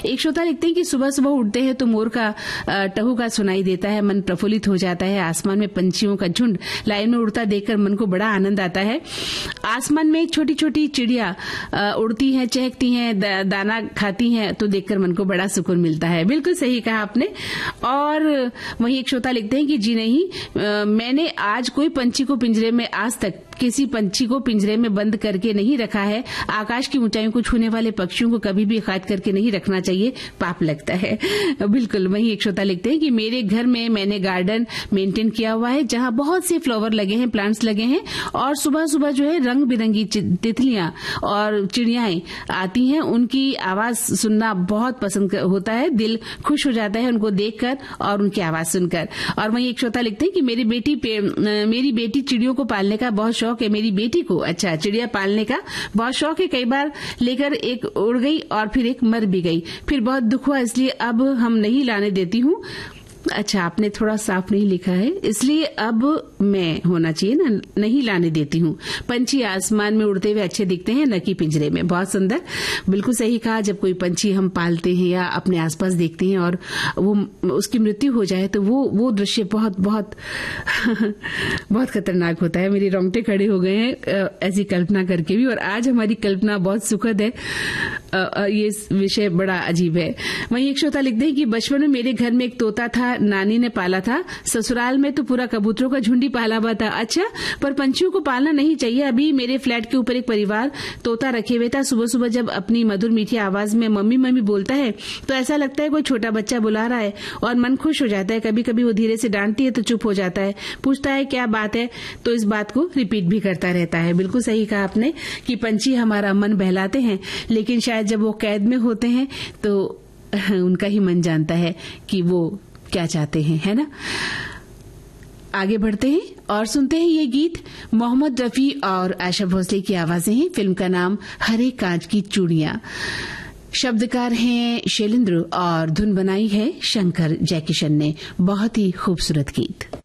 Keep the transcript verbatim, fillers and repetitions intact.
एक श्रोता लिखते हैं कि सुबह सुबह उठते हैं तो मोर का टहूका सुनाई देता है, मन प्रफुल्लित हो जाता है। आसमान में पंछियों का झुंड लाइन में उड़ता देखकर मन को बड़ा आनंद आता है। आसमान में एक छोटी छोटी चिड़िया उड़ती हैं, चहकती हैं, दाना खाती हैं तो देखकर मन को बड़ा सुकून मिलता है। बिल्कुल सही कहा आपने। और वहीं एक श्रोता लिखते हैं कि जी नहीं, आ, मैंने आज कोई पंछी को पिंजरे में, आज तक किसी पंछी को पिंजरे में बंद करके नहीं रखा है। आकाश की ऊंचाइयों को छूने वाले पक्षियों को कभी भी कैद करके नहीं रखना चाहिए, पाप लगता है। बिल्कुल। वहीं एक श्रोता लिखते हैं कि मेरे घर में मैंने गार्डन मेंटेन किया हुआ है जहां बहुत से फ्लावर लगे हैं, प्लांट्स लगे हैं और सुबह सुबह जो है रंग बिरंगी तितलियां और चिड़ियाएं आती हैं, उनकी आवाज सुनना बहुत पसंद होता है। दिल खुश हो जाता है उनको देखकर और उनकी आवाज सुनकर। और वहीं एक श्रोता लिखते हैं कि मेरी बेटी मेरी बेटी चिड़ियों को पालने का बहुत शौक है। मेरी बेटी को अच्छा चिड़िया पालने का बहुत शौक है। कई बार लेकर एक उड़ गई और फिर एक मर भी गई, फिर बहुत दुख हुआ, इसलिए अब हम नहीं लाने देती हूँ। अच्छा, आपने थोड़ा साफ नहीं लिखा है, इसलिए अब मैं होना चाहिए ना, नहीं लाने देती हूँ। पंछी आसमान में उड़ते हुए अच्छे दिखते हैं, न कि पिंजरे में। बहुत सुंदर, बिल्कुल सही कहा। जब कोई पंछी हम पालते हैं या अपने आसपास देखते हैं और वो उसकी मृत्यु हो जाए तो वो वो दृश्य बहुत बहुत बहुत खतरनाक होता है। मेरे रोंगटे खड़े हो गए हैं ऐसी कल्पना करके भी। और आज हमारी कल्पना बहुत सुखद है, ये विषय बड़ा अजीब है। वहीं एक श्रोता लिखते हैं कि बचपन में मेरे घर में एक तोता था, नानी ने पाला था। ससुराल में तो पूरा कबूतरों का झुंड ही पाला हुआ था। अच्छा, पर पंछियों को पालना नहीं चाहिए। अभी मेरे फ्लैट के ऊपर एक परिवार तोता रखे हुए था। सुबह सुबह जब अपनी मधुर मीठी आवाज में मम्मी मम्मी बोलता है तो ऐसा लगता है कोई छोटा बच्चा बुला रहा है और मन खुश हो जाता है। कभी कभी वो धीरे से डांटती है तो चुप हो जाता है, पूछता है क्या बात है, तो इस बात को रिपीट भी करता रहता है। बिल्कुल सही कहा आपने कि पंछी हमारा मन बहलाते हैं, लेकिन शायद जब वो कैद में होते हैं तो उनका ही मन जानता है कि वो क्या चाहते हैं, है ना। आगे बढ़ते हैं और सुनते हैं ये गीत। मोहम्मद रफी और आशा भोसले की आवाजें हैं। फिल्म का नाम हरे कांच की चूड़ियां। शब्दकार हैं शैलेंद्र और धुन बनाई है शंकर जयकिशन ने। बहुत ही खूबसूरत गीत।